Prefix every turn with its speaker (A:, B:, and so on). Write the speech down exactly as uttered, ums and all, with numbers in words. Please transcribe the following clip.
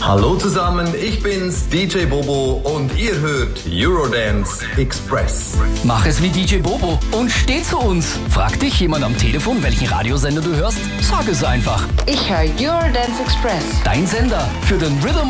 A: Hallo zusammen, ich bin's, D J Bobo und ihr hört Eurodance Express.
B: Mach es wie D J Bobo und steh zu uns. Fragt dich jemand am Telefon, welchen Radiosender du hörst? Sag es einfach.
C: Ich höre Eurodance Express.
B: Dein Sender für den Rhythm